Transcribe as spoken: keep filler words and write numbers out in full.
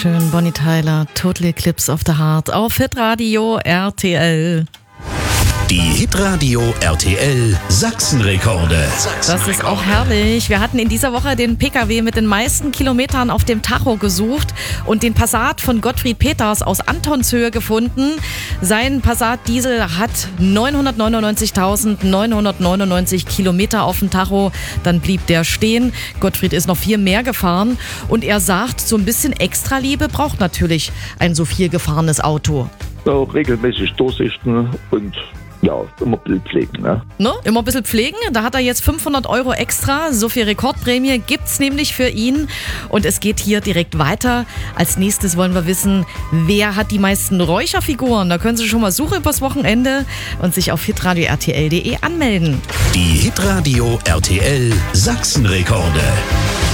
schön. Bonnie Tyler, Total Eclipse of the Heart auf Hitradio R T L. Die Hitradio R T L Sachsenrekorde. Das ist auch herrlich. Wir hatten in dieser Woche den P K W mit den meisten Kilometern auf dem Tacho gesucht und den Passat von Gottfried Peters aus Antonshöhe gefunden. Sein Passat Diesel hat neunhundertneunundneunzigtausendneunhundertneunundneunzig Kilometer auf dem Tacho. Dann blieb der stehen. Gottfried ist noch viel mehr gefahren und er sagt, so ein bisschen Extraliebe braucht natürlich ein so viel gefahrenes Auto. Auch regelmäßig durchsichten und ja, immer ein bisschen pflegen. Ne? Ne? Immer ein bisschen pflegen. Da hat er jetzt fünfhundert Euro extra. So viel Rekordprämie gibt's nämlich für ihn. Und es geht hier direkt weiter. Als nächstes wollen wir wissen, wer hat die meisten Räucherfiguren. Da können Sie schon mal suchen übers Wochenende und sich auf hitradio r t l punkt d e anmelden. Die Hitradio R T L Sachsenrekorde.